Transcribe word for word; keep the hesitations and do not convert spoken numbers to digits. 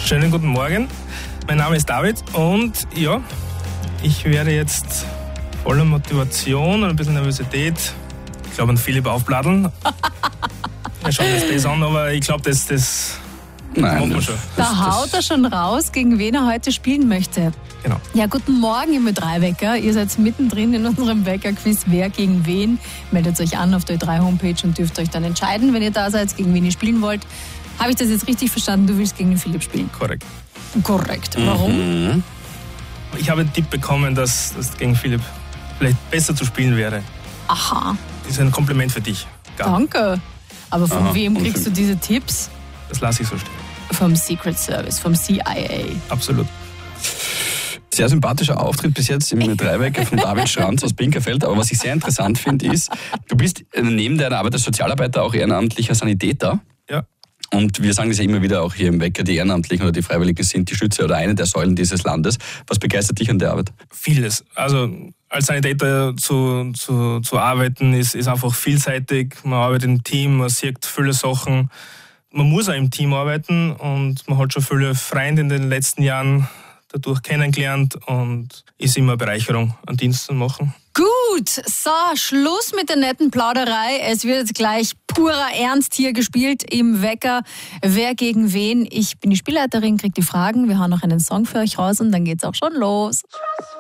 Schönen guten Morgen. Mein Name ist David und ja, ich werde jetzt voller Motivation und ein bisschen Nervosität, ich glaube, an Philipp aufbladeln. Wir schauen das besser an, aber ich glaube, das, das Nein, machen wir schon. Da haut er schon raus, gegen wen er heute spielen möchte. Genau. Ja, guten Morgen, ihr Ö drei Wecker. Ihr seid mittendrin in unserem Wecker-Quiz, wer gegen wen. Meldet euch an auf der Ö drei Homepage und dürft euch dann entscheiden, wenn ihr da seid, gegen wen ihr spielen wollt. Habe ich das jetzt richtig verstanden? Du willst gegen den Philipp spielen? Korrekt. Korrekt. Warum? Mhm. Ich habe einen Tipp bekommen, dass das gegen Philipp vielleicht besser zu spielen wäre. Aha, Das ist ein Kompliment für dich. Gar. danke. Aber von Aha, wem und kriegst für- du diese Tipps? Das lasse ich so stehen. Vom Secret Service, vom C I Absolut. Sehr sympathischer Auftritt bis jetzt im Ö drei Wecker von David Schranz aus Binkerfeld. Aber was ich sehr interessant finde, ist, du bist neben deiner Arbeit als Sozialarbeiter auch ehrenamtlicher Sanitäter. Ja. Und wir sagen das ja immer wieder auch hier im Wecker, die Ehrenamtlichen oder die Freiwilligen sind die Stütze oder eine der Säulen dieses Landes. Was begeistert dich an der Arbeit? Vieles. Also als Sanitäter zu, zu, zu arbeiten ist, ist einfach vielseitig. Man arbeitet im Team, man sieht viele Sachen. Man muss auch im Team arbeiten und man hat schon viele Freunde in den letzten Jahren dadurch kennengelernt und ist immer eine Bereicherung an Diensten machen. Gut, so, Schluss mit der netten Plauderei. Es wird jetzt gleich purer Ernst hier gespielt im Wecker. Wer gegen wen? Ich bin die Spielleiterin, kriege die Fragen. Wir hauen noch einen Song für euch raus und dann geht's auch schon los.